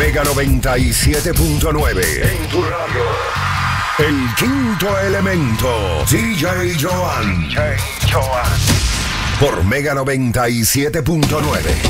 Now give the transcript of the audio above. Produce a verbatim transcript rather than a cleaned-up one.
Mega noventa y siete punto nueve. En tu radio. El quinto elemento. D J Joan. D J Joan. Por Mega noventa y siete punto nueve.